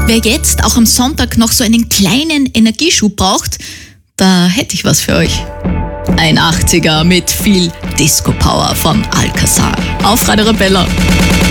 Wer jetzt auch am Sonntag noch so einen kleinen Energieschub braucht, da hätte ich was für euch. Ein 80er mit viel Disco-Power von Alcazar auf Radio Rebella.